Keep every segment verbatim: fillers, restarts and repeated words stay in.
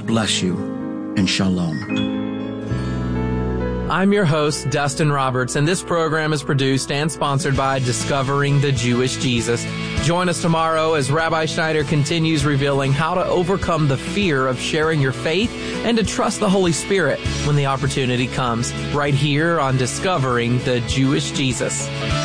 God bless you, and shalom. I'm your host, Dustin Roberts, and this program is produced and sponsored by Discovering the Jewish Jesus. Join us tomorrow as Rabbi Schneider continues revealing how to overcome the fear of sharing your faith and to trust the Holy Spirit when the opportunity comes, right here on Discovering the Jewish Jesus.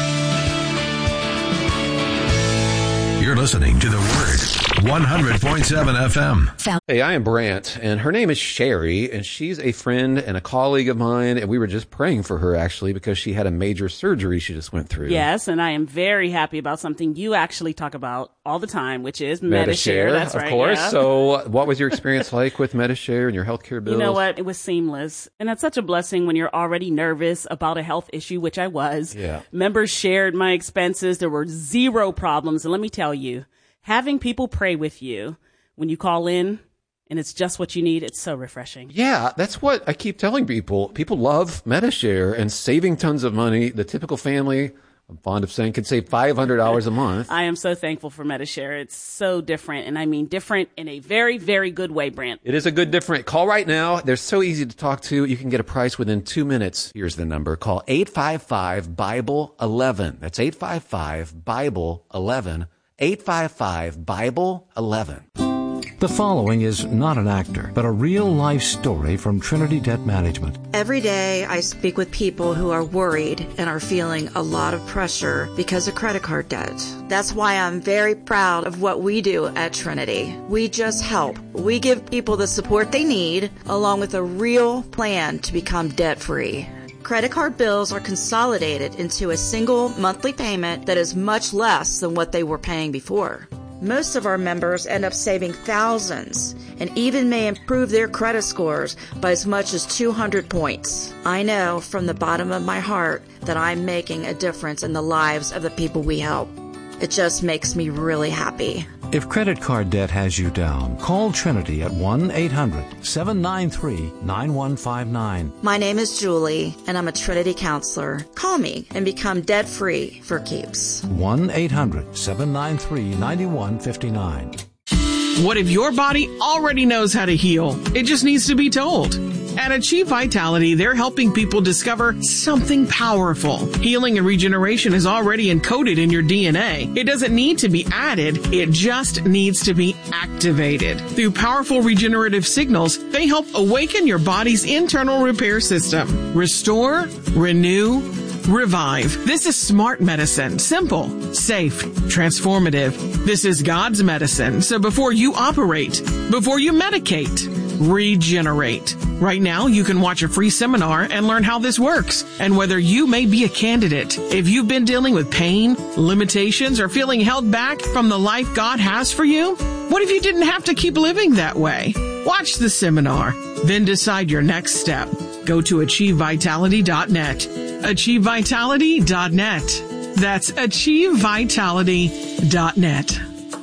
You're listening to The Word, one hundred point seven F M. Hey, I am Brant, and her name is Sherry, and she's a friend and a colleague of mine, and we were just praying for her, actually, because she had a major surgery she just went through. Yes, and I am very happy about something you actually talk about all the time, which is Medi-Share. Medi-Share. That's of right, course. yeah. So what was your experience like with Medi-Share and your healthcare bills? You know what? It was seamless. And that's such a blessing when you're already nervous about a health issue, which I was. Yeah. Members shared my expenses. There were zero problems. And let me tell you, having people pray with you when you call in and it's just what you need, it's so refreshing. Yeah, that's what I keep telling people. People love Medi-Share and saving tons of money. The typical family, I'm fond of saying, could save five hundred dollars a month. I am so thankful for Medi-Share. It's so different, and I mean different in a very, very good way, Brant. It is a good different. Call right now. They're so easy to talk to. You can get a price within two minutes. Here's the number. Call eight five five, Bible eleven. That's eight five five, Bible eleven. eight five five, Bible eleven. The following is not an actor, but a real-life story from Trinity Debt Management. Every day I speak with people who are worried and are feeling a lot of pressure because of credit card debt. That's why I'm very proud of what we do at Trinity. We just help. We give people the support they need, along with a real plan to become debt-free. Credit card bills are consolidated into a single monthly payment that is much less than what they were paying before. Most of our members end up saving thousands and even may improve their credit scores by as much as two hundred points. I know from the bottom of my heart that I'm making a difference in the lives of the people we help. It just makes me really happy. If credit card debt has you down, call Trinity at one eight hundred, seven nine three, nine one five nine. My name is Julie, and I'm a Trinity counselor. Call me and become debt-free for keeps. one eight hundred, seven nine three, nine one five nine. What if your body already knows how to heal? It just needs to be told. At Achieve Vitality, they're helping people discover something powerful. Healing and regeneration is already encoded in your D N A. It doesn't need to be added. It just needs to be activated. Through powerful regenerative signals, they help awaken your body's internal repair system. Restore, renew, revive. This is smart medicine. Simple, safe, transformative. This is God's medicine. So before you operate, before you medicate, regenerate. Right now, you can watch a free seminar and learn how this works and whether you may be a candidate. If you've been dealing with pain, limitations, or feeling held back from the life God has for you, what if you didn't have to keep living that way? Watch the seminar, then decide your next step. Go to achieve vitality dot net. achieve vitality dot net. That's achieve vitality dot net.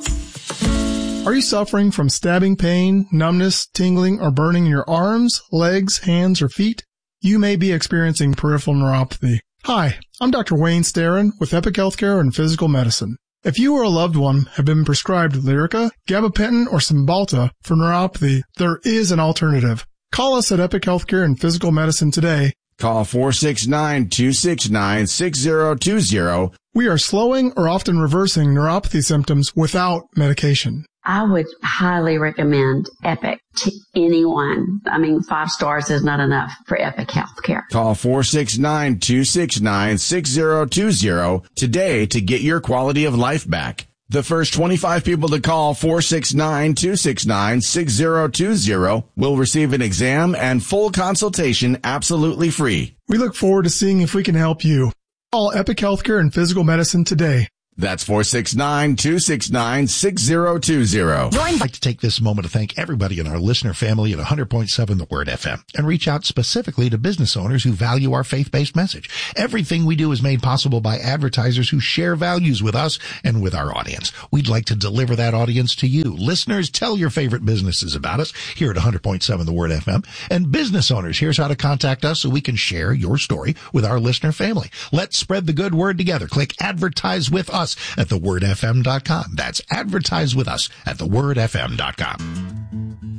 Are you suffering from stabbing pain, numbness, tingling, or burning in your arms, legs, hands, or feet? You may be experiencing peripheral neuropathy. Hi, I'm Doctor Wayne Starron with Epic Healthcare and Physical Medicine. If you or a loved one have been prescribed Lyrica, gabapentin, or Cymbalta for neuropathy, there is an alternative. Call us at Epic Healthcare and Physical Medicine today. Call four six nine, two six nine, six zero two zero. We are slowing or often reversing neuropathy symptoms without medication. I would highly recommend Epic to anyone. I mean, five stars is not enough for Epic Healthcare. Call four six nine, two six nine, six zero two zero today to get your quality of life back. The first twenty-five people to call four six nine, two six nine, six zero two zero will receive an exam and full consultation absolutely free. We look forward to seeing if we can help you. Call Epic Healthcare and Physical Medicine today. That's four six nine, two six nine, six zero two zero. I'd like to take this moment to thank everybody in our listener family at one hundred point seven The Word F M and reach out specifically to business owners who value our faith-based message. Everything we do is made possible by advertisers who share values with us and with our audience. We'd like to deliver that audience to you. Listeners, tell your favorite businesses about us here at one hundred point seven The Word F M. And business owners, here's how to contact us so we can share your story with our listener family. Let's spread the good word together. Click Advertise with Us at the word f m dot com. That's advertise with us at the word f m dot com.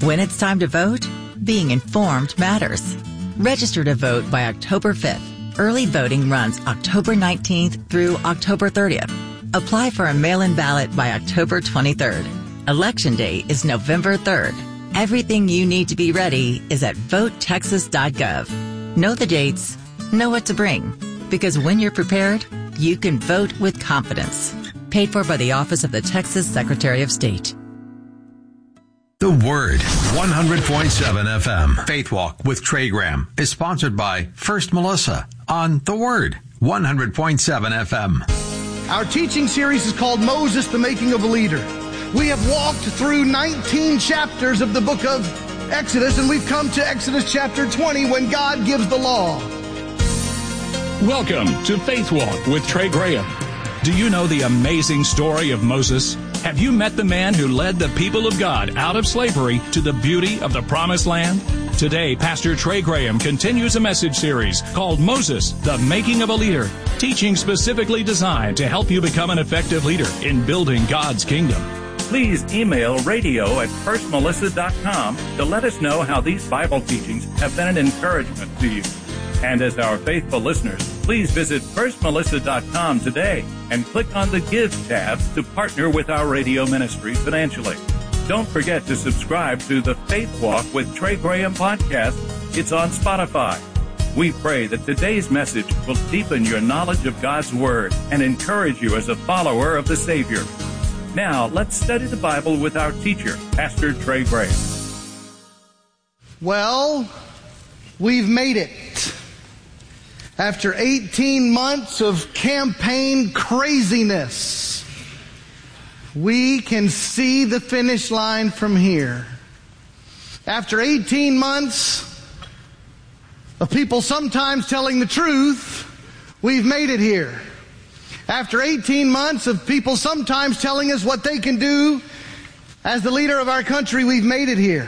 When it's time to vote, being informed matters. Register to vote by October fifth. Early voting runs October nineteenth through October thirtieth. Apply for a mail-in ballot by October twenty-third. Election Day is November third. Everything you need to be ready is at vote texas dot gov. Know the dates, know what to bring, because when you're prepared, you can vote with confidence. Paid for by the Office of the Texas Secretary of State. The Word, one hundred point seven F M. Faith Walk with Trey Graham is sponsored by First Melissa on The Word, one hundred point seven F M. Our teaching series is called Moses, the Making of a Leader. We have walked through nineteen chapters of the book of Exodus, and we've come to Exodus chapter twenty when God gives the law. Welcome to Faith Walk with Trey Graham. Do you know the amazing story of Moses? Have you met the man who led the people of God out of slavery to the beauty of the Promised Land? Today, Pastor Trey Graham continues a message series called Moses, the Making of a Leader, teaching specifically designed to help you become an effective leader in building God's kingdom. Please email radio at first melissa dot com to let us know how these Bible teachings have been an encouragement to you. And as our faithful listeners, please visit first melissa dot com today and click on the Give tab to partner with our radio ministry financially. Don't forget to subscribe to the Faith Walk with Trey Graham podcast. It's on Spotify. We pray that today's message will deepen your knowledge of God's Word and encourage you as a follower of the Savior. Now, let's study the Bible with our teacher, Pastor Trey Graham. Well, we've made it. After eighteen months of campaign craziness, we can see the finish line from here. After eighteen months of people sometimes telling the truth, we've made it here. After eighteen months of people sometimes telling us what they can do as the leader of our country, we've made it here.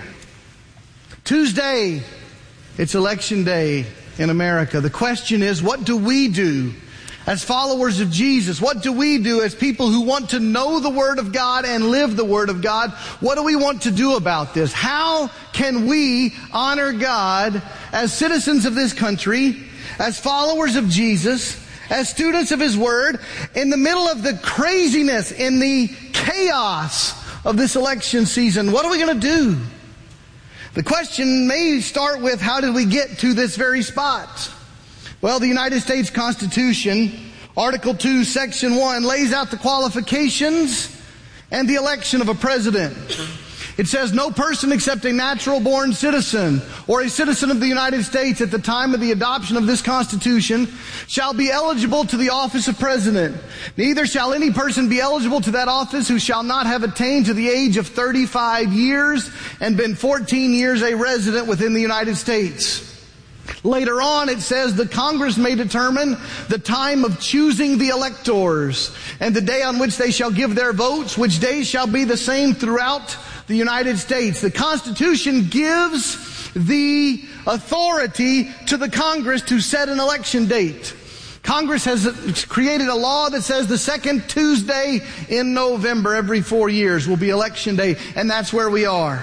Tuesday, it's election day in America. The question is, what do we do as followers of Jesus? What do we do as people who want to know the Word of God and live the Word of God? What do we want to do about this? How can we honor God as citizens of this country, as followers of Jesus, as students of His Word, in the middle of the craziness, in the chaos of this election season? What are we going to do? The question may start with, how did we get to this very spot? Well, the United States Constitution, Article two, Section one, lays out the qualifications and the election of a president. It says, no person except a natural-born citizen or a citizen of the United States at the time of the adoption of this Constitution shall be eligible to the office of president. Neither shall any person be eligible to that office who shall not have attained to the age of thirty-five years and been fourteen years a resident within the United States. Later on, it says the Congress may determine the time of choosing the electors and the day on which they shall give their votes, which day shall be the same throughout the United States. The Constitution gives the authority to the Congress to set an election date. Congress has created a law that says the second Tuesday in November every four years will be election day, and that's where we are.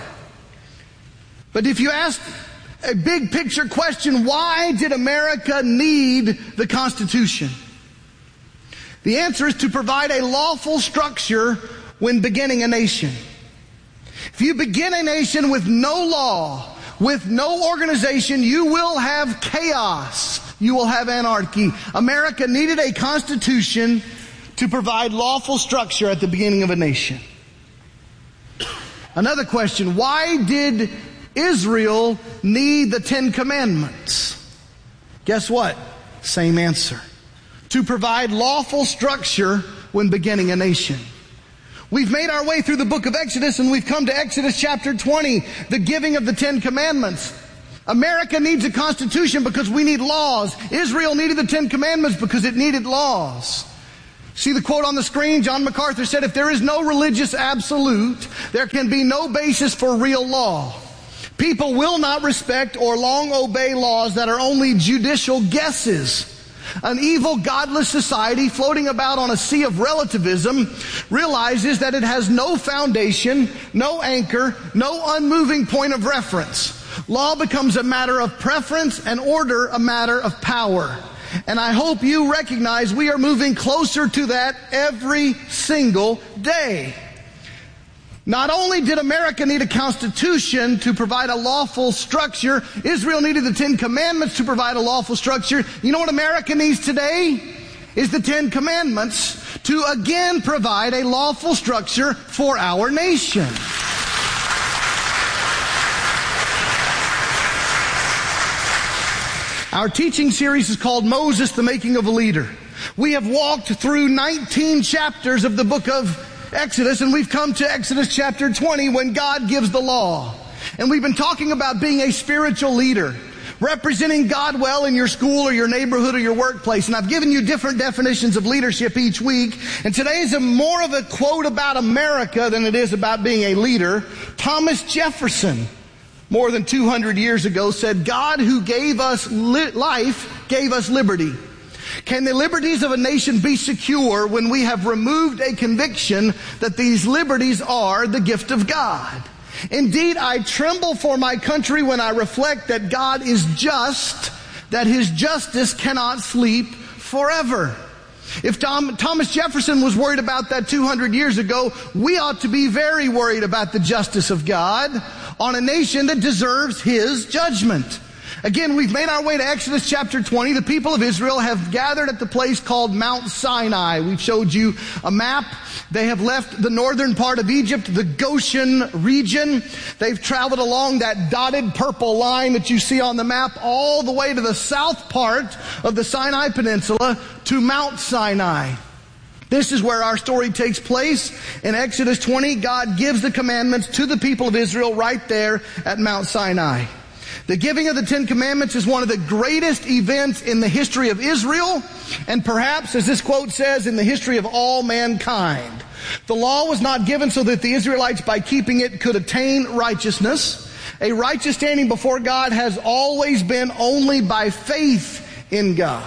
But if you ask a big picture question, why did America need the Constitution? The answer is to provide a lawful structure when beginning a nation. If you begin a nation with no law, with no organization, you will have chaos. You will have anarchy. America needed a constitution to provide lawful structure at the beginning of a nation. Another question, why did Israel need the Ten Commandments? Guess what? Same answer. To provide lawful structure when beginning a nation. We've made our way through the book of Exodus and we've come to Exodus chapter twenty, the giving of the Ten Commandments. America needs a constitution because we need laws. Israel needed the Ten Commandments because it needed laws. See the quote on the screen? John MacArthur said, if there is no religious absolute, there can be no basis for real law. People will not respect or long obey laws that are only judicial guesses. An evil, godless society floating about on a sea of relativism realizes that it has no foundation, no anchor, no unmoving point of reference. Law becomes a matter of preference and order a matter of power. And I hope you recognize we are moving closer to that every single day. Not only did America need a constitution to provide a lawful structure, Israel needed the Ten Commandments to provide a lawful structure. You know what America needs today? Is the Ten Commandments to again provide a lawful structure for our nation. Our teaching series is called Moses, the Making of a Leader. We have walked through nineteen chapters of the book of Exodus, and we've come to Exodus chapter twenty when God gives the law. And we've been talking about being a spiritual leader, representing God well in your school or your neighborhood or your workplace. And I've given you different definitions of leadership each week. And today is a more of a quote about America than it is about being a leader. Thomas Jefferson, more than two hundred years ago, said, God who gave us li- life gave us liberty. Can the liberties of a nation be secure when we have removed a conviction that these liberties are the gift of God? Indeed, I tremble for my country when I reflect that God is just, that His justice cannot sleep forever. If Tom, Thomas Jefferson was worried about that two hundred years ago, we ought to be very worried about the justice of God on a nation that deserves His judgment. Again, we've made our way to Exodus chapter twenty. The people of Israel have gathered at the place called Mount Sinai. We've showed you a map. They have left the northern part of Egypt, the Goshen region. They've traveled along that dotted purple line that you see on the map all the way to the south part of the Sinai Peninsula to Mount Sinai. This is where our story takes place. In Exodus twenty, God gives the commandments to the people of Israel right there at Mount Sinai. The giving of the Ten Commandments is one of the greatest events in the history of Israel, and perhaps, as this quote says, in the history of all mankind. The law was not given so that the Israelites, by keeping it, could attain righteousness. A righteous standing before God has always been only by faith in God.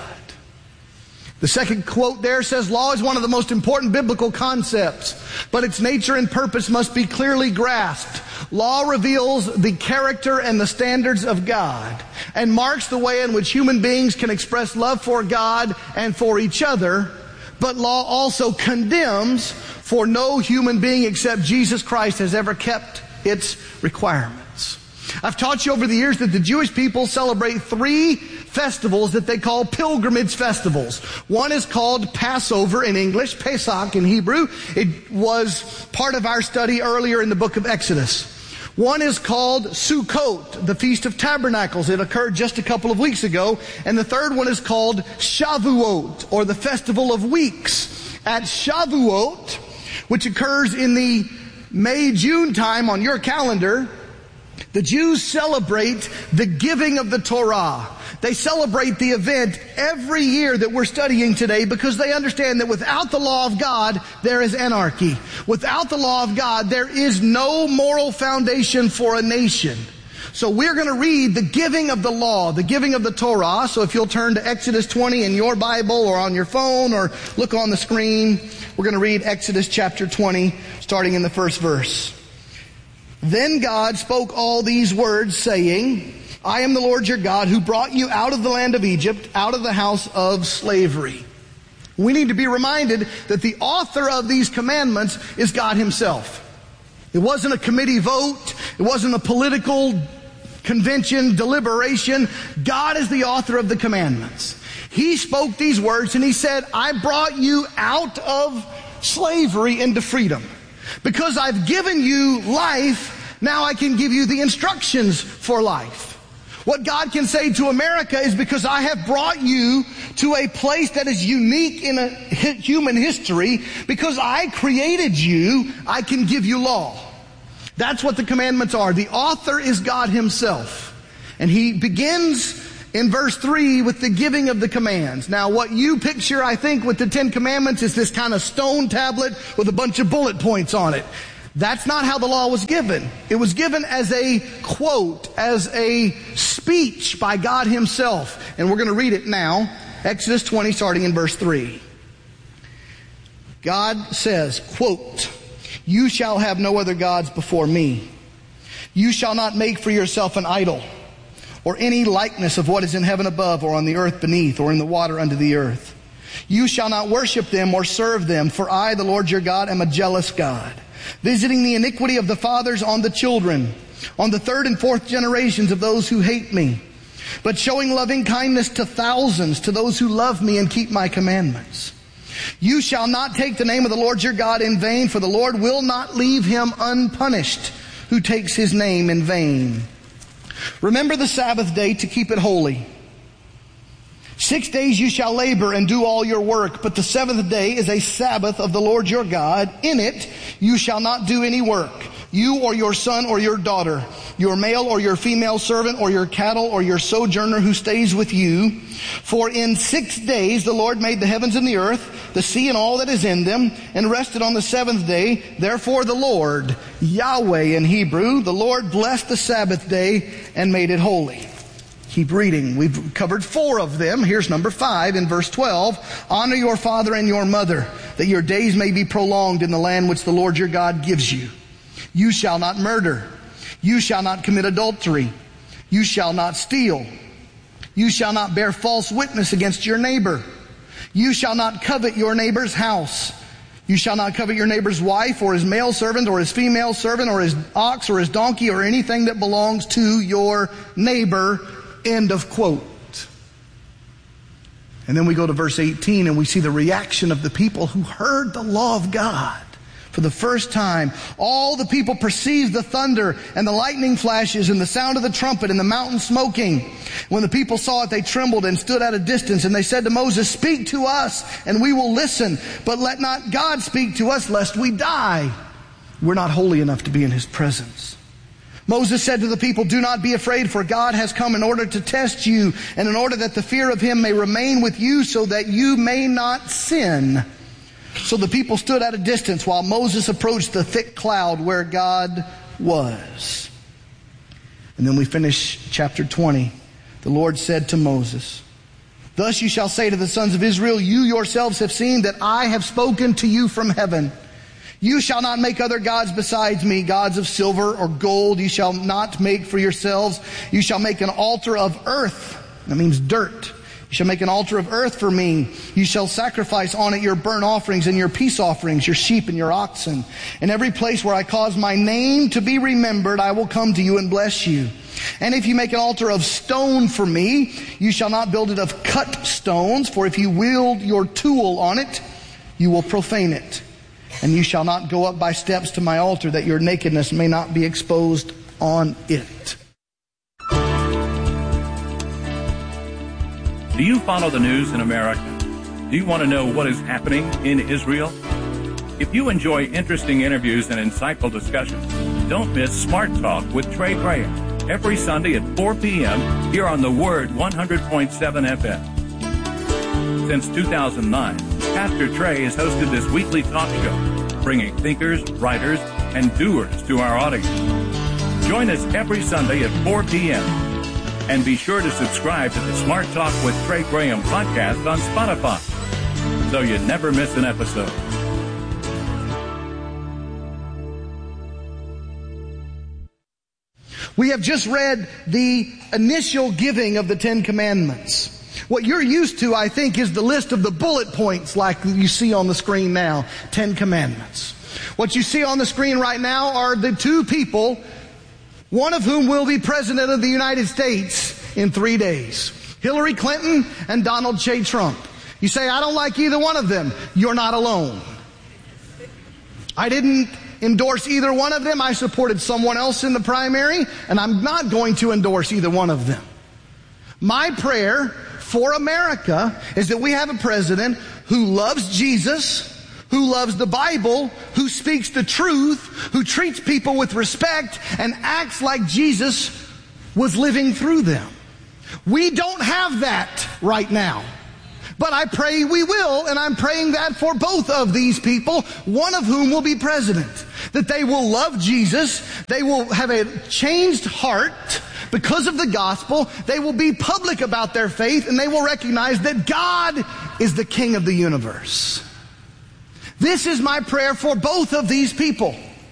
The second quote there says, law is one of the most important biblical concepts, but its nature and purpose must be clearly grasped. Law reveals the character and the standards of God and marks the way in which human beings can express love for God and for each other, but law also condemns, for no human being except Jesus Christ has ever kept its requirements. I've taught you over the years that the Jewish people celebrate three festivals that they call pilgrimage festivals. One is called Passover in English, Pesach in Hebrew. It was part of our study earlier in the book of Exodus. One is called Sukkot, the Feast of Tabernacles. It occurred just a couple of weeks ago. And the third one is called Shavuot, or the Festival of Weeks. At Shavuot, which occurs in the May-June time on your calendar, the Jews celebrate the giving of the Torah. They celebrate the event every year that we're studying today because they understand that without the law of God, there is anarchy. Without the law of God, there is no moral foundation for a nation. So we're going to read the giving of the law, the giving of the Torah. So if you'll turn to Exodus twenty in your Bible or on your phone or look on the screen, we're going to read Exodus chapter twenty, starting in the first verse. Then God spoke all these words, saying, I am the Lord your God who brought you out of the land of Egypt, out of the house of slavery. We need to be reminded that the author of these commandments is God Himself. It wasn't a committee vote. It wasn't a political convention, deliberation. God is the author of the commandments. He spoke these words and He said, I brought you out of slavery into freedom. Because I've given you life, now I can give you the instructions for life. What God can say to America is, because I have brought you to a place that is unique in a human history, because I created you, I can give you law. That's what the commandments are. The author is God Himself. And He begins in verse three with the giving of the commands. Now what you picture, I think, with the Ten Commandments is this kind of stone tablet with a bunch of bullet points on it. That's not how the law was given. It was given as a quote, as a speech by God Himself. And we're going to read it now. Exodus twenty, starting in verse three. God says, quote, "You shall have no other gods before me. You shall not make for yourself an idol, or any likeness of what is in heaven above, or on the earth beneath, or in the water under the earth. You shall not worship them or serve them, for I, the Lord your God, am a jealous God, visiting the iniquity of the fathers on the children, on the third and fourth generations of those who hate me, but showing loving kindness to thousands, to those who love me and keep my commandments. You shall not take the name of the Lord your God in vain, for the Lord will not leave him unpunished who takes his name in vain. Remember the Sabbath day to keep it holy. Six days you shall labor and do all your work, but the seventh day is a Sabbath of the Lord your God. In it you shall not do any work, you or your son or your daughter, your male or your female servant, or your cattle, or your sojourner who stays with you. For in six days the Lord made the heavens and the earth, the sea and all that is in them, and rested on the seventh day. Therefore the Lord, Yahweh in Hebrew, the Lord blessed the Sabbath day and made it holy." Keep reading. We've covered four of them. Here's number five in verse twelve. "Honor your father and your mother, that your days may be prolonged in the land which the Lord your God gives you. You shall not murder. You shall not commit adultery. You shall not steal. You shall not bear false witness against your neighbor. You shall not covet your neighbor's house. You shall not covet your neighbor's wife, or his male servant, or his female servant, or his ox, or his donkey, or anything that belongs to your neighbor." End of quote. And then we go to verse eighteen and we see the reaction of the people who heard the law of God for the first time. "All the people perceived the thunder and the lightning flashes and the sound of the trumpet and the mountain smoking. When the people saw it, they trembled and stood at a distance. And they said to Moses, 'Speak to us and we will listen, but let not God speak to us lest we die. We're not holy enough to be in his presence.' Moses said to the people, 'Do not be afraid, for God has come in order to test you, and in order that the fear of him may remain with you, so that you may not sin.' So the people stood at a distance while Moses approached the thick cloud where God was." And then we finish chapter twenty. The Lord said to Moses, "Thus you shall say to the sons of Israel, you yourselves have seen that I have spoken to you from heaven. You shall not make other gods besides me, gods of silver or gold. You shall not make for yourselves. You shall make an altar of earth." That means dirt. "You shall make an altar of earth for me. You shall sacrifice on it your burnt offerings and your peace offerings, your sheep and your oxen. In every place where I cause my name to be remembered, I will come to you and bless you. And if you make an altar of stone for me, you shall not build it of cut stones, for if you wield your tool on it, you will profane it. And you shall not go up by steps to my altar, that your nakedness may not be exposed on it." Do you follow the news in America? Do you want to know what is happening in Israel? If you enjoy interesting interviews and insightful discussions, don't miss Smart Talk with Trey Graham every Sunday at four p.m. here on The Word one hundred point seven F M. Since two thousand nine, Pastor Trey has hosted this weekly talk show, bringing thinkers, writers, and doers to our audience. Join us every Sunday at four p.m. And be sure to subscribe to the Smart Talk with Trey Graham podcast on Spotify, so you never miss an episode. We have just read the initial giving of the Ten Commandments. What you're used to, I think, is the list of the bullet points like you see on the screen now. Ten Commandments. What you see on the screen right now are the two people, one of whom will be President of the United States in three days. Hillary Clinton and Donald J. Trump. You say, "I don't like either one of them." You're not alone. I didn't endorse either one of them. I supported someone else in the primary, and I'm not going to endorse either one of them. My prayer for America is that we have a president who loves Jesus, who loves the Bible, who speaks the truth, who treats people with respect, and acts like Jesus was living through them. We don't have that right now. But I pray we will, and I'm praying that for both of these people, one of whom will be president. That they will love Jesus, they will have a changed heart, Because of the gospel, they will be public about their faith and they will recognize that God is the King of the universe. This is my prayer for both of these people.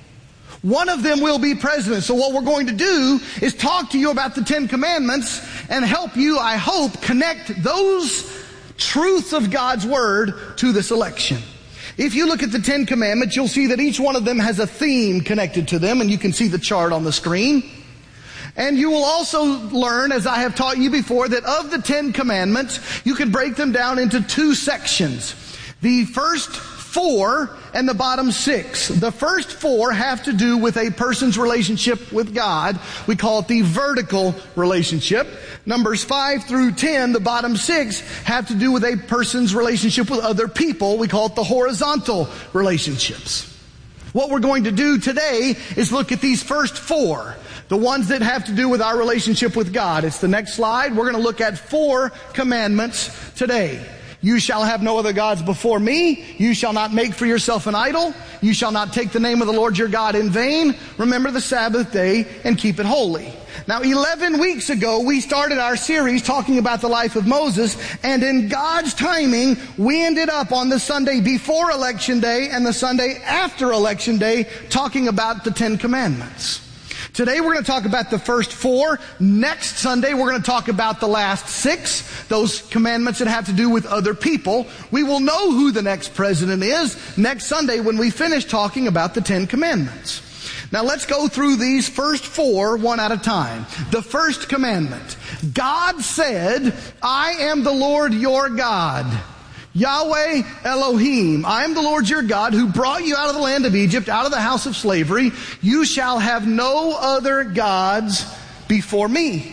One of them will be president. So what we're going to do is talk to you about the Ten Commandments and help you, I hope, connect those truths of God's Word to this election. If you look at the Ten Commandments, you'll see that each one of them has a theme connected to them, and you can see the chart on the screen. And you will also learn, as I have taught you before, that of the Ten Commandments, you can break them down into two sections. The first four and the bottom six. The first four have to do with a person's relationship with God. We call it the vertical relationship. Numbers five through ten, the bottom six, have to do with a person's relationship with other people. We call it the horizontal relationships. What we're going to do today is look at these first four, the ones that have to do with our relationship with God. It's the next slide. We're going to look at four commandments today. You shall have no other gods before me. You shall not make for yourself an idol. You shall not take the name of the Lord your God in vain. Remember the Sabbath day and keep it holy. Now, eleven weeks ago, we started our series talking about the life of Moses, and in God's timing, we ended up on the Sunday before Election Day and the Sunday after Election Day talking about the Ten Commandments. Today we're going to talk about the first four. Next Sunday we're going to talk about the last six, those commandments that have to do with other people. We will know who the next president is next Sunday when we finish talking about the Ten Commandments. Now let's go through these first four one at a time. The first commandment. God said, I am the Lord your God. Yahweh Elohim, I am the Lord your God who brought you out of the land of Egypt, out of the house of slavery. You shall have no other gods before me.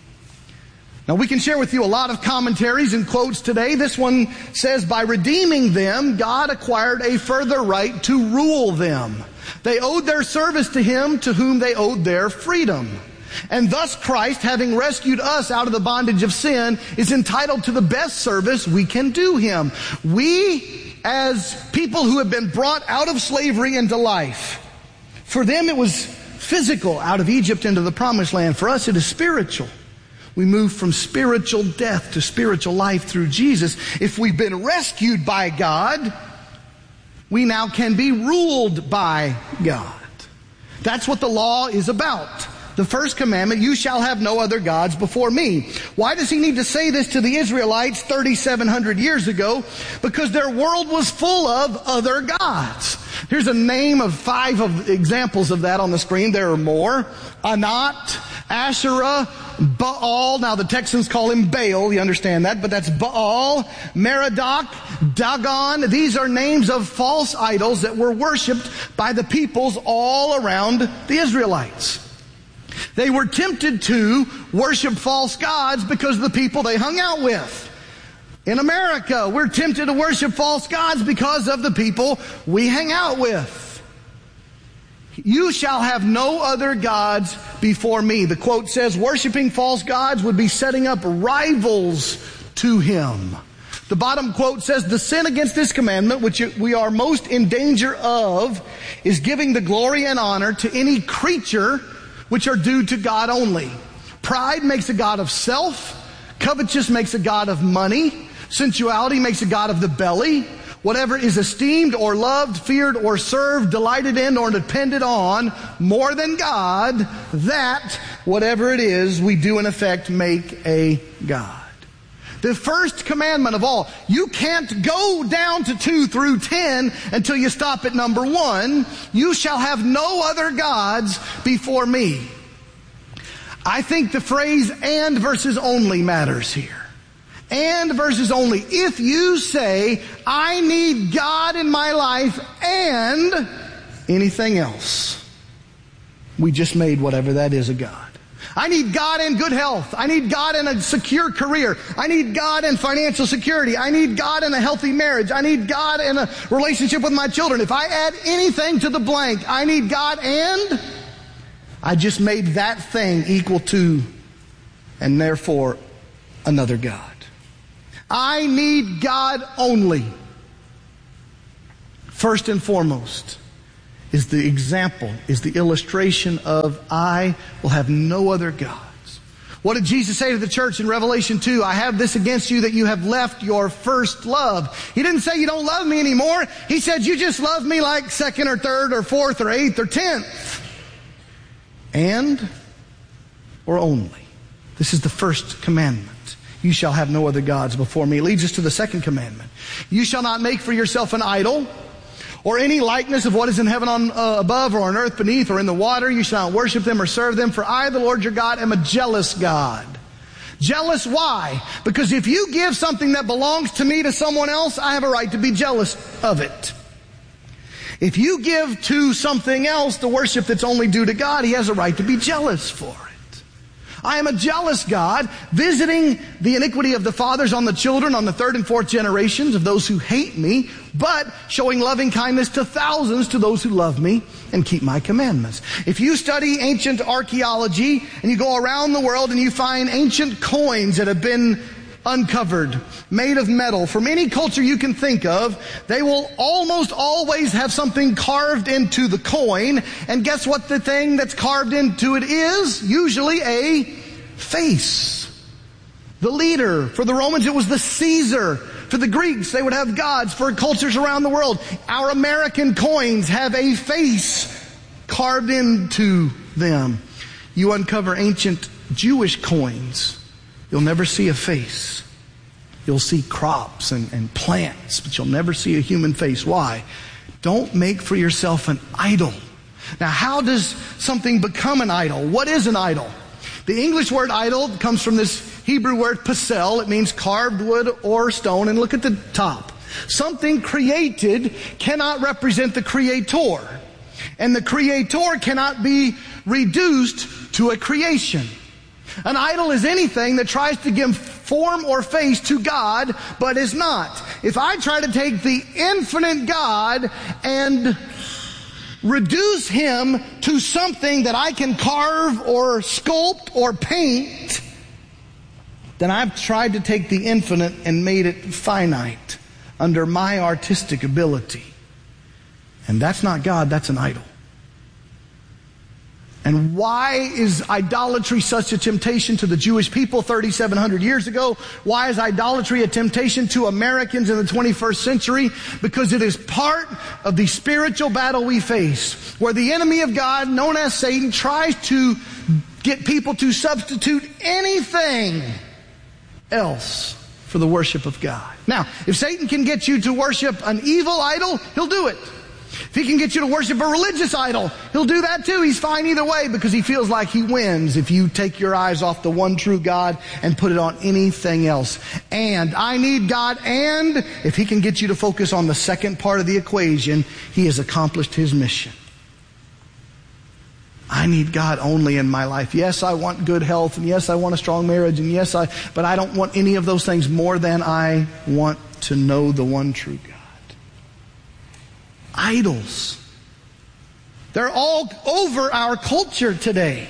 Now we can share with you a lot of commentaries and quotes today. This one says, by redeeming them, God acquired a further right to rule them. They owed their service to him to whom they owed their freedom. And thus Christ, having rescued us out of the bondage of sin, is entitled to the best service we can do him. We, as people who have been brought out of slavery into life, for them it was physical, out of Egypt into the promised land. For us it is spiritual. We move from spiritual death to spiritual life through Jesus. If we've been rescued by God, we now can be ruled by God. That's what the law is about. The first commandment, you shall have no other gods before me. Why does he need to say this to the Israelites thirty-seven hundred years ago? Because their world was full of other gods. Here's a name of five of examples of that on the screen. There are more. Anat, Asherah, Baal. Now the Texans call him Baal. You understand that, but that's Baal, Merodach, Dagon. These are names of false idols that were worshipped by the peoples all around the Israelites. They were tempted to worship false gods because of the people they hung out with. In America, we're tempted to worship false gods because of the people we hang out with. You shall have no other gods before me. The quote says, worshiping false gods would be setting up rivals to him. The bottom quote says, the sin against this commandment, which we are most in danger of, is giving the glory and honor to any creature which are due to God only. Pride makes a god of self. Covetous makes a god of money. Sensuality makes a god of the belly. Whatever is esteemed or loved, feared or served, delighted in or depended on more than God, that, whatever it is, we do in effect make a god. The first commandment of all. You can't go down to two through ten until you stop at number one. You shall have no other gods before me. I think the phrase and versus only matters here. And versus only. If you say, I need God in my life and anything else, we just made whatever that is a god. I need God in good health. I need God in a secure career. I need God in financial security. I need God in a healthy marriage. I need God in a relationship with my children. If I add anything to the blank, I need God and I just made that thing equal to and therefore another God. I need God only. First and foremost is the example, is the illustration of I will have no other gods. What did Jesus say to the church in Revelation two? I have this against you, that you have left your first love. He didn't say you don't love me anymore. He said you just love me like second or third or fourth or eighth or tenth. And or only. This is the first commandment. You shall have no other gods before me. It leads us to the second commandment. You shall not make for yourself an idol, or any likeness of what is in heaven on uh, above, or on earth beneath, or in the water. You shall not worship them or serve them, for I, the Lord your God, am a jealous God. Jealous, why? Because if you give something that belongs to me to someone else, I have a right to be jealous of it. If you give to something else the worship that's only due to God, He has a right to be jealous for it. I am a jealous God, visiting the iniquity of the fathers on the children, on the third and fourth generations of those who hate me, but showing loving kindness to thousands to those who love me and keep my commandments. If you study ancient archaeology and you go around the world and you find ancient coins that have been uncovered, made of metal, from any culture you can think of, they will almost always have something carved into the coin. And guess what the thing that's carved into it is? Usually a face. The leader. For the Romans, it was the Caesar. For the Greeks, they would have gods. For cultures around the world, our American coins have a face carved into them. You uncover ancient Jewish coins, you'll never see a face. You'll see crops and, and plants, but you'll never see a human face. Why? Don't make for yourself an idol. Now, how does something become an idol? What is an idol? The English word idol comes from this Hebrew word pasel. It means carved wood or stone. And look at the top. Something created cannot represent the creator. And the creator cannot be reduced to a creation. An idol is anything that tries to give form or face to God, but is not. If I try to take the infinite God and reduce Him to something that I can carve or sculpt or paint, then I've tried to take the infinite and made it finite under my artistic ability. And that's not God, that's an idol. And why is idolatry such a temptation to the Jewish people thirty-seven hundred years ago? Why is idolatry a temptation to Americans in the twenty-first century? Because it is part of the spiritual battle we face, where the enemy of God, known as Satan, tries to get people to substitute anything else for the worship of God. Now, if Satan can get you to worship an evil idol, he'll do it. If he can get you to worship a religious idol, he'll do that too. He's fine either way, because he feels like he wins if you take your eyes off the one true God and put it on anything else. And I need God, and if he can get you to focus on the second part of the equation, he has accomplished his mission. I need God only in my life. Yes, I want good health, and yes, I want a strong marriage, and yes, I, but I don't want any of those things more than I want to know the one true God. Idols. They're all over our culture today.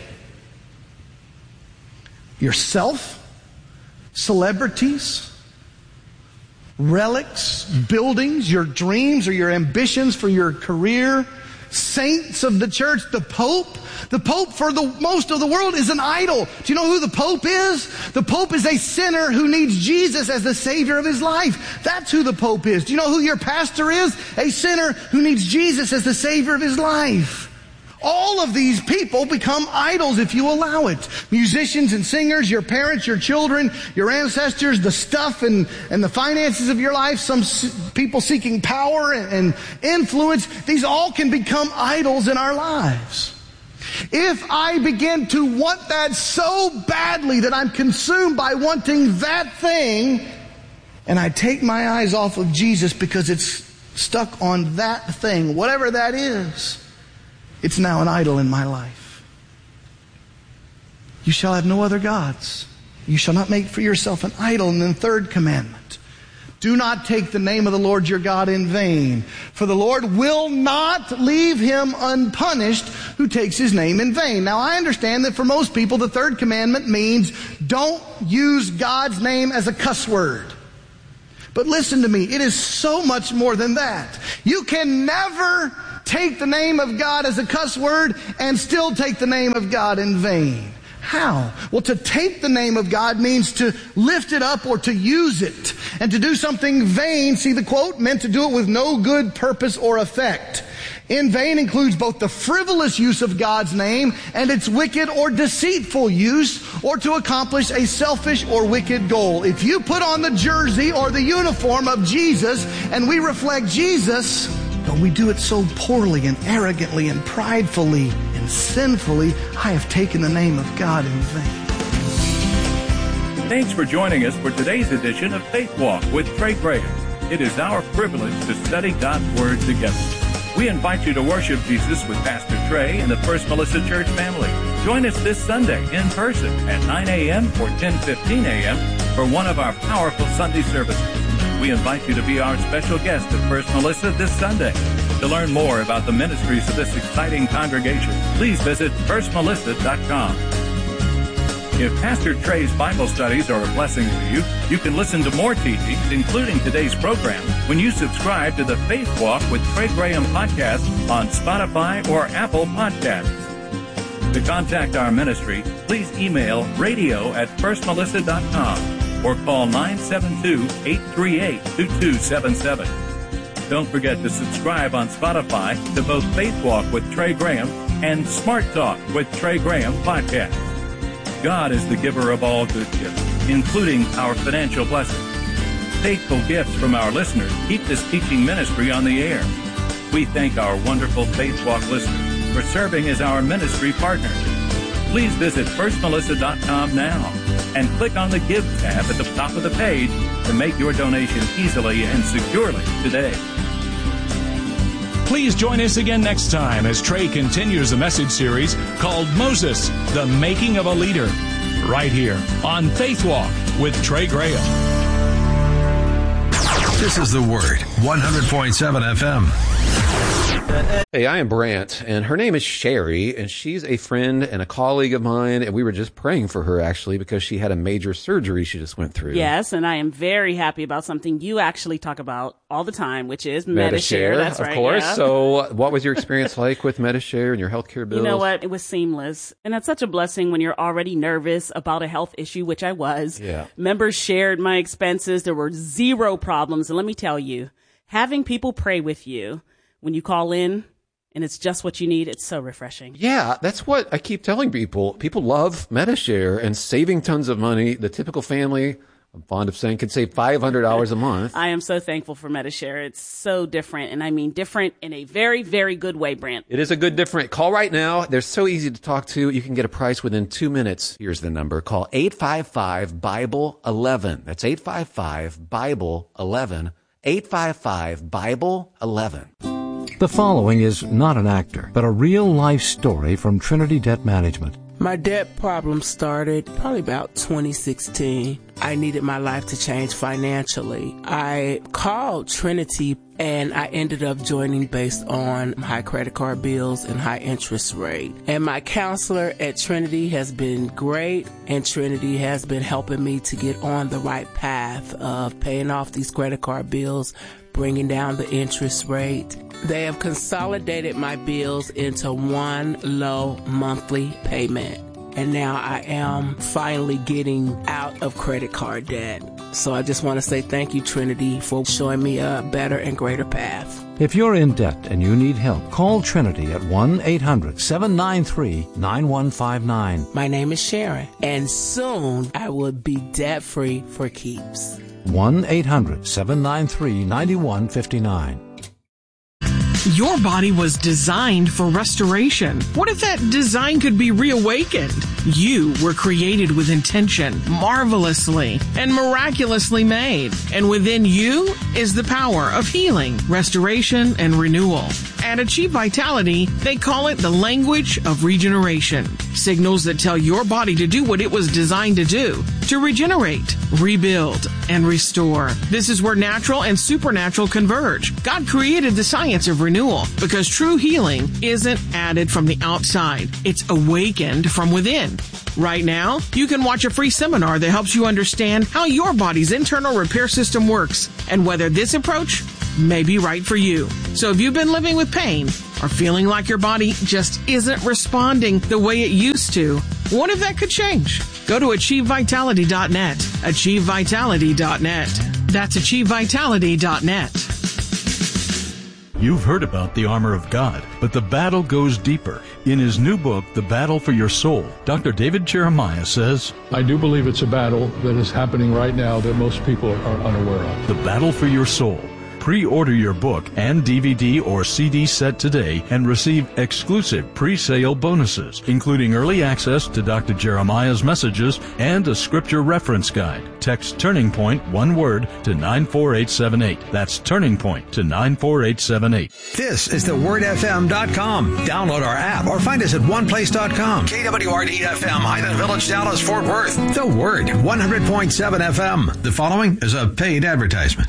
Yourself, celebrities, relics, buildings, your dreams or your ambitions for your career, saints of the church, the Pope. The Pope for the most of the world is an idol. Do you know who the Pope is? The Pope is a sinner who needs Jesus as the Savior of his life. That's who the Pope is. Do you know who your pastor is? A sinner who needs Jesus as the Savior of his life. All of these people become idols if you allow it. Musicians and singers, your parents, your children, your ancestors, the stuff and, and the finances of your life, some people seeking power and, and influence. These all can become idols in our lives. If I begin to want that so badly that I'm consumed by wanting that thing, and I take my eyes off of Jesus because it's stuck on that thing, whatever that is, it's now an idol in my life. You shall have no other gods. You shall not make for yourself an idol. And then third commandment, do not take the name of the Lord your God in vain, for the Lord will not leave him unpunished who takes his name in vain. Now, I understand that for most people, the third commandment means don't use God's name as a cuss word. But listen to me, it is so much more than that. You can never take the name of God as a cuss word and still take the name of God in vain. How? Well, to take the name of God means to lift it up or to use it. And to do something vain, see the quote, meant to do it with no good purpose or effect. In vain includes both the frivolous use of God's name and its wicked or deceitful use, or to accomplish a selfish or wicked goal. If you put on the jersey or the uniform of Jesus and we reflect Jesus, but we do it so poorly and arrogantly and pridefully and sinfully, I have taken the name of God in vain. Thanks for joining us for today's edition of Faith Walk with Trey Graham. It is our privilege to study God's Word together. We invite you to worship Jesus with Pastor Trey and the First Melissa Church family. Join us this Sunday in person at nine a.m. or ten fifteen a.m. for one of our powerful Sunday services. We invite you to be our special guest at First Melissa this Sunday. To learn more about the ministries of this exciting congregation, please visit first melissa dot com. If Pastor Trey's Bible studies are a blessing to you, you can listen to more teachings, including today's program, when you subscribe to the Faith Walk with Trey Graham podcast on Spotify or Apple Podcasts. To contact our ministry, please email radio at first melissa dot com or call nine seven two, eight three eight, two two seven seven. Don't forget to subscribe on Spotify to both Faith Walk with Trey Graham and Smart Talk with Trey Graham podcast. God is the giver of all good gifts, including our financial blessings. Faithful gifts from our listeners keep this teaching ministry on the air. We thank our wonderful Faith Walk listeners for serving as our ministry partners. Please visit first melissa dot com now and click on the Give tab at the top of the page to make your donation easily and securely today. Please join us again next time as Trey continues a message series called Moses, the Making of a Leader, right here on Faith Walk with Trey Graham. This is The Word, one hundred point seven F M. Hey, I am Brant, and her name is Sherry, and she's a friend and a colleague of mine, and we were just praying for her, actually, because she had a major surgery she just went through. Yes, and I am very happy about something you actually talk about all the time, which is Medi-Share. That's of right, course. yeah. So what was your experience like with Medi-Share and your healthcare bills? You know what? It was seamless. And that's such a blessing when you're already nervous about a health issue, which I was. Yeah. Members shared my expenses. There were zero problems. And let me tell you, having people pray with you when you call in, and it's just what you need, it's so refreshing. Yeah, that's what I keep telling people. People love Medi-Share and saving tons of money. The typical family, I'm fond of saying, can save five hundred dollars a month. I am so thankful for Medi-Share. It's so different, and I mean different in a very, very good way, Brant. It is a good different. Call right now. They're so easy to talk to. You can get a price within two minutes. Here's the number. Call eight five five, Bible eleven. That's eight five five, Bible eleven. eight five five, Bible eleven. The following is not an actor, but a real-life story from Trinity Debt Management. My debt problem started probably about twenty sixteen. I needed my life to change financially. I called Trinity and I ended up joining based on high credit card bills and high interest rate. And my counselor at Trinity has been great, and Trinity has been helping me to get on the right path of paying off these credit card bills, bringing down the interest rate. They have consolidated my bills into one low monthly payment. And now I am finally getting out of credit card debt. So I just want to say thank you, Trinity, for showing me a better and greater path. If you're in debt and you need help, call Trinity at one eight hundred, seven nine three, nine one five nine. My name is Sharon, and soon I will be debt-free for keeps. one eight hundred, seven nine three, nine one five nine. Your body was designed for restoration. What if that design could be reawakened? You were created with intention, marvelously and miraculously made. And within you is the power of healing, restoration, and renewal. At Achieve Vitality, they call it the language of regeneration. Signals that tell your body to do what it was designed to do, to regenerate, rebuild, and restore. This is where natural and supernatural converge. God created the science of renewal because true healing isn't added from the outside. It's awakened from within. Right now, you can watch a free seminar that helps you understand how your body's internal repair system works and whether this approach may be right for you. So if you've been living with pain or feeling like your body just isn't responding the way it used to, What if that could change? Go to achieve vitality dot net. achieve vitality dot net. That's achieve vitality dot net. You've heard about the armor of God, but the battle goes deeper. In his new book, The Battle for Your Soul, Doctor David Jeremiah says, I do believe it's a battle that is happening right now that most people are unaware of. The Battle for Your Soul. Pre-order your book and D V D or C D set today and receive exclusive pre-sale bonuses, including early access to Doctor Jeremiah's messages and a scripture reference guide. Text Turning Point, one word, to nine four eight seven eight. That's Turning Point to nine four eight seven eight. This is the word f m dot com. Download our app or find us at one place dot com. K W R D F M, Highland Village, Dallas, Fort Worth. The Word, one hundred point seven F M. The following is a paid advertisement.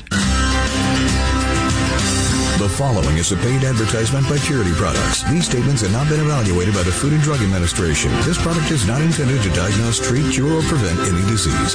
The following is a paid advertisement by Purity Products. These statements have not been evaluated by the Food and Drug Administration. This product is not intended to diagnose, treat, cure, or prevent any disease.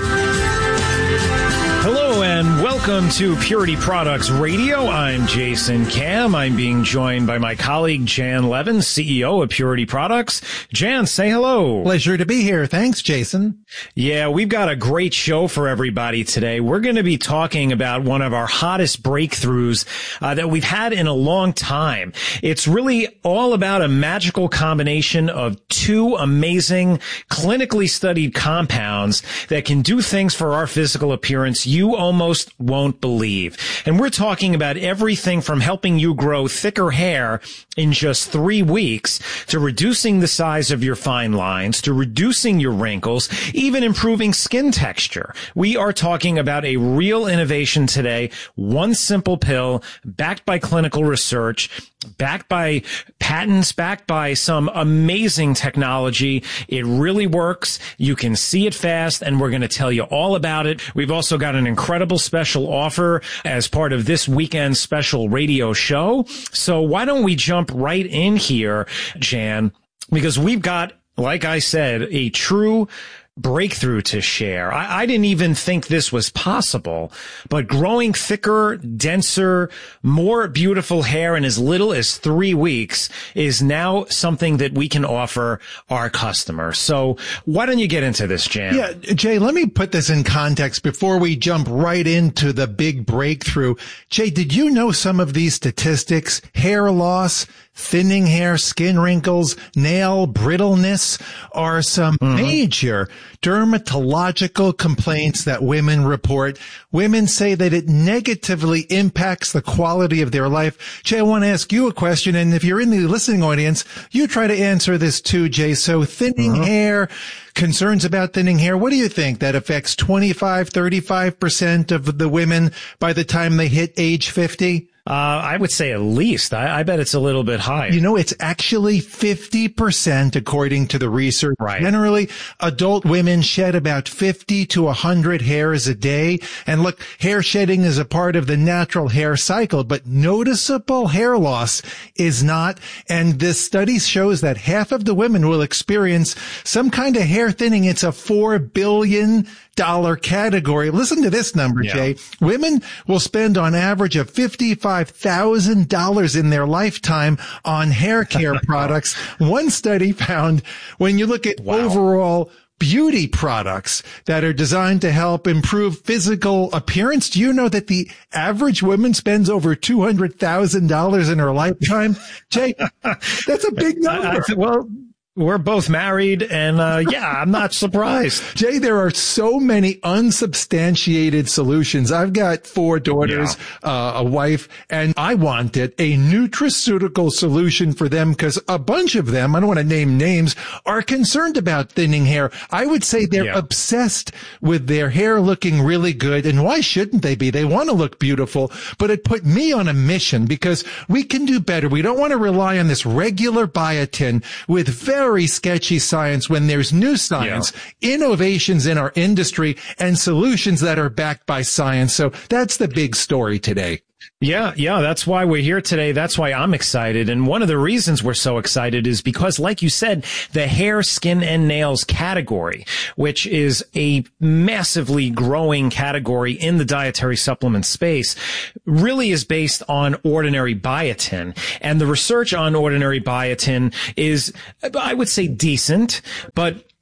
Hello and welcome to Purity Products Radio. I'm Jason Cam. I'm being joined by my colleague Jan Levin, C E O of Purity Products. Jan, say hello. Pleasure to be here. Thanks, Jason. Yeah, we've got a great show for everybody today. We're going to be talking about one of our hottest breakthroughs uh, that we've had in a long time. It's really all about a magical combination of two amazing clinically studied compounds that can do things for our physical appearance you almost won't believe. And we're talking about everything from helping you grow thicker hair in just three weeks to reducing the size of your fine lines, to reducing your wrinkles, even improving skin texture. We are talking about a real innovation today, one simple pill backed by clinical research, backed by patents, backed by some amazing technology. It really works. You can see it fast, and we're going to tell you all about it. We've also got an incredible special offer as part of this weekend's special radio show. So why don't we jump right in here, Jan, because we've got, like I said, a true breakthrough to share. I, I didn't even think this was possible, but growing thicker, denser, more beautiful hair in as little as three weeks is now something that we can offer our customers. So why don't you get into this, Jan? Yeah, Jay, let me put this in context before we jump right into the big breakthrough. Jay, did you know some of these statistics? Hair loss, thinning hair, skin wrinkles, nail brittleness are some mm-hmm. major dermatological complaints that women report. Women say that it negatively impacts the quality of their life. Jay, I want to ask you a question, and if you're in the listening audience, you try to answer this too, Jay. So thinning mm-hmm. hair, concerns about thinning hair, what do you think? That affects twenty-five, thirty-five percent of the women by the time they hit age fifty? Uh, I would say at least. I, I bet it's a little bit higher. You know, it's actually fifty percent according to the research. Right. Generally, adult women shed about fifty to one hundred hairs a day. And look, hair shedding is a part of the natural hair cycle, but noticeable hair loss is not. And this study shows that half of the women will experience some kind of hair thinning. It's a four billion dollar category. Listen to this number, yeah. Jay. Women will spend on average of fifty-five thousand dollars in their lifetime on hair care products. One study found when you look at wow. overall beauty products that are designed to help improve physical appearance, do you know that the average woman spends over two hundred thousand dollars in her lifetime? Jay, that's a big number. I, I, well, we're both married, and uh yeah, I'm not surprised. Jay, there are so many unsubstantiated solutions. I've got four daughters, yeah. uh, a wife, and I wanted a nutraceutical solution for them because a bunch of them, I don't want to name names, are concerned about thinning hair. I would say they're yeah. obsessed with their hair looking really good, and why shouldn't they be? They want to look beautiful, but it put me on a mission because we can do better. We don't want to rely on this regular biotin with very Very sketchy science when there's new science, yeah. innovations in our industry, and solutions that are backed by science. So that's the big story today. Yeah, yeah, that's why we're here today. That's why I'm excited. And one of the reasons we're so excited is because, like you said, the hair, skin, and nails category, which is a massively growing category in the dietary supplement space, really is based on ordinary biotin. And the research on ordinary biotin is, I would say, decent, but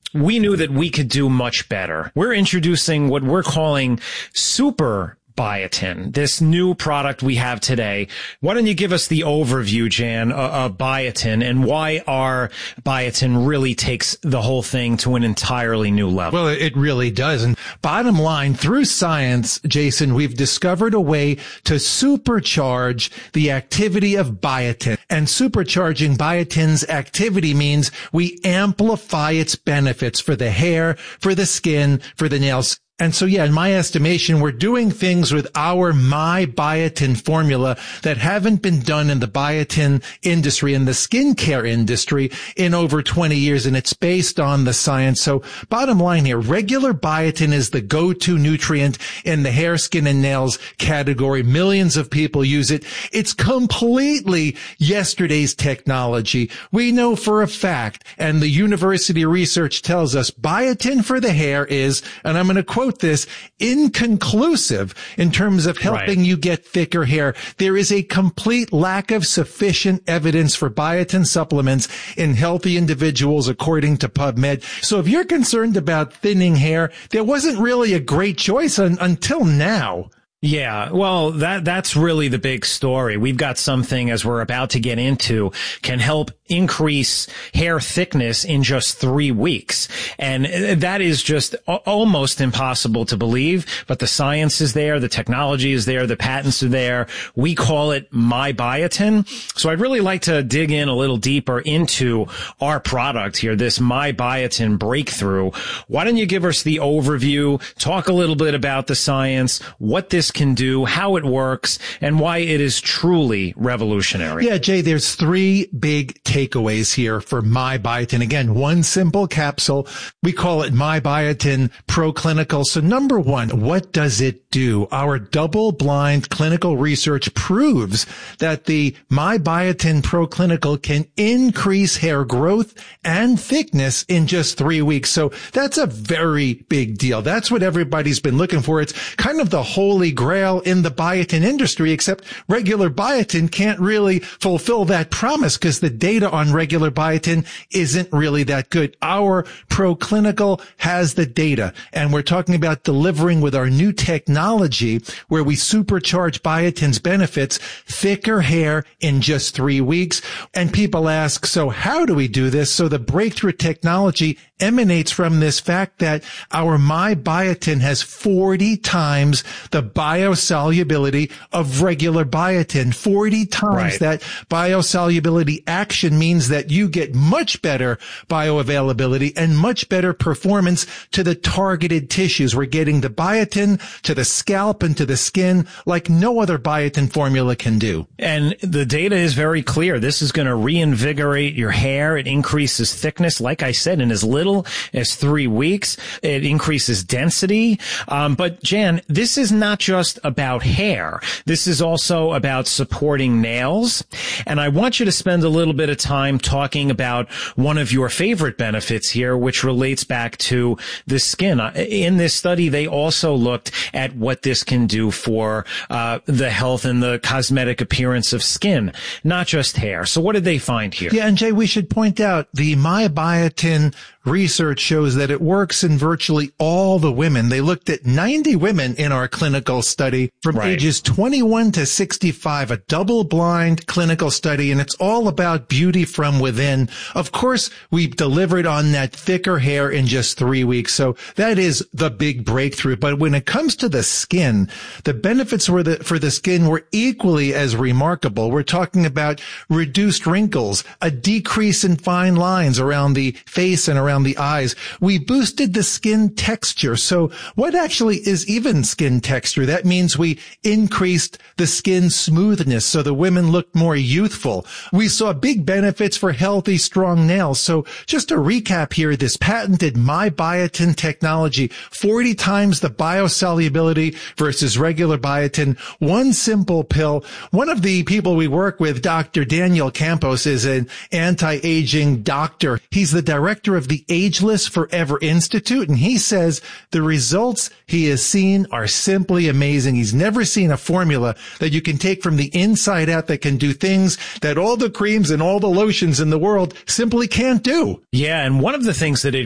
we knew that we could do much better. We're introducing what we're calling Super Biotin, this new product we have today. Why don't you give us the overview, Jan, of biotin and why our biotin really takes the whole thing to an entirely new level? Well, it really does. And bottom line, through science, Jason, we've discovered a way to supercharge the activity of biotin. And supercharging biotin's activity means we amplify its benefits for the hair, for the skin, for the nails. And so, yeah, in my estimation, we're doing things with our My Biotin formula that haven't been done in the biotin industry, in the skincare industry, in over twenty years, and it's based on the science. So bottom line here, regular biotin is the go-to nutrient in the hair, skin, and nails category. Millions of people use it. It's completely yesterday's technology. We know for a fact, and the university research tells us, biotin for the hair is, and I'm going to quote this, inconclusive in terms of helping right. you get thicker hair. There is a complete lack of sufficient evidence for biotin supplements in healthy individuals, according to PubMed. So if you're concerned about thinning hair, there wasn't really a great choice un- until now. Yeah, well, that that's really the big story. We've got something, as we're about to get into, can help increase hair thickness in just three weeks. And that is just almost impossible to believe, but the science is there, the technology is there, the patents are there. We call it My Biotin. So I'd really like to dig in a little deeper into our product here, this My Biotin breakthrough. Why don't you give us the overview, talk a little bit about the science, what this can do, how it works, and why it is truly revolutionary. Yeah, Jay, there's three big takeaways here for My Biotin. Again, one simple capsule. We call it My Biotin Pro Clinical. So number one, what does it do? Our double-blind clinical research proves that the My Biotin Pro Clinical can increase hair growth and thickness in just three weeks. So that's a very big deal. That's what everybody's been looking for. It's kind of the holy grail in the biotin industry, except regular biotin can't really fulfill that promise because the data on regular biotin isn't really that good. Our Pro Clinical has the data, and we're talking about delivering with our new technology where we supercharge biotin's benefits, thicker hair in just three weeks. And people ask, so how do we do this? So the breakthrough technology emanates from this fact that our My Biotin has forty times the biosolubility of regular biotin. forty times right. That biosolubility action means that you get much better bioavailability and much better performance to the targeted tissues. We're getting the biotin to the scalp and to the skin like no other biotin formula can do. And the data is very clear. This is going to reinvigorate your hair. It increases thickness, like I said, in as little as three weeks. It increases density. Um, but Jan, this is not just about hair. This is also about supporting nails. And I want you to spend a little bit of time talking about one of your favorite benefits here, which relates back to the skin. In this study, they also looked at what this can do for uh, the health and the cosmetic appearance of skin, not just hair. So what did they find here? Yeah, and Jay, we should point out the My Biotin research shows that it works in virtually all the women. They looked at ninety women in our clinical study from right. ages twenty-one to sixty-five, a double-blind clinical study, and it's all about beauty from within. Of course, we've delivered on that thicker hair in just three weeks, so that is the big breakthrough. But when it comes to the skin, the benefits for the, for the skin were equally as remarkable. We're talking about reduced wrinkles, a decrease in fine lines around the face and around the eyes. We boosted the skin texture. So what actually is even skin texture? That means we increased the skin smoothness so the women looked more youthful. We saw big benefits for healthy, strong nails. So just to recap here, this patented My Biotin technology, forty times the biosolubility versus regular biotin, one simple pill. One of the people we work with, Doctor Daniel Campos, is an anti-aging doctor. He's the director of the Ageless Forever Institute, and he says the results he has seen are simply amazing. He's never seen a formula that you can take from the inside out that can do things that all the creams and all the lotions in the world simply can't do. Yeah, and one of the things that it